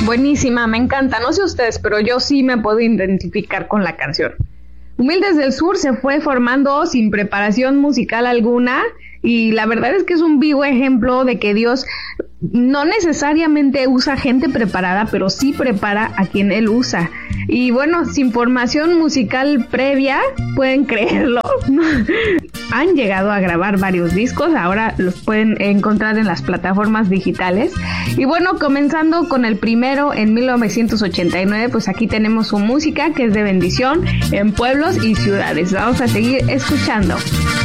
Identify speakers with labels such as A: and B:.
A: Buenísima, me encanta. No sé ustedes, pero yo sí me puedo identificar con la canción. Humildes del Sur se fue formando sin preparación musical alguna y la verdad es que es un vivo ejemplo de que Dios no necesariamente usa gente preparada, pero sí prepara a quien Él usa. Y bueno, sin formación musical previa, pueden creerlo, han llegado a grabar varios discos, ahora los pueden encontrar en las plataformas digitales. Y bueno, comenzando con el primero en 1989, pues aquí tenemos su música que es de bendición en pueblos y ciudades. Vamos a seguir escuchando.